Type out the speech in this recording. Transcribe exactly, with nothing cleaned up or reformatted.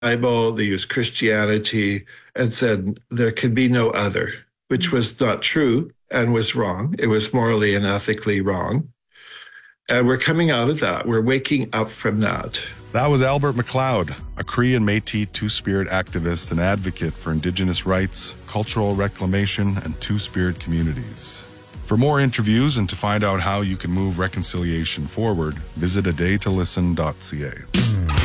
Bible, they used Christianity, and said there can be no other, which was not true and was wrong. It was morally and ethically wrong. And we're coming out of that. We're waking up from that. That was Albert MacLeod, a Cree and Métis Two-Spirit activist and advocate for Indigenous rights, cultural reclamation, and Two-Spirit communities. For more interviews and to find out how you can move reconciliation forward, visit a day to listen dot c a.